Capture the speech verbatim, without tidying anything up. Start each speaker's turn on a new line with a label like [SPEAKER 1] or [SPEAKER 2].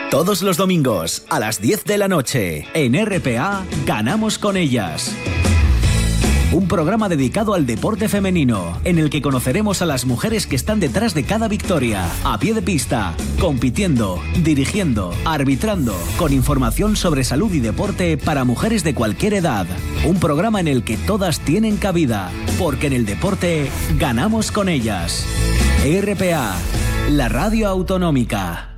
[SPEAKER 1] Todos los domingos a las diez de la noche en R P A Ganamos con ellas. Un programa dedicado al deporte femenino, en el que conoceremos a las mujeres que están detrás de cada victoria, a pie de pista, compitiendo, dirigiendo, arbitrando, con información sobre salud y deporte para mujeres de cualquier edad. Un programa en el que todas tienen cabida, porque en el deporte ganamos con ellas. R P A, la radio autonómica.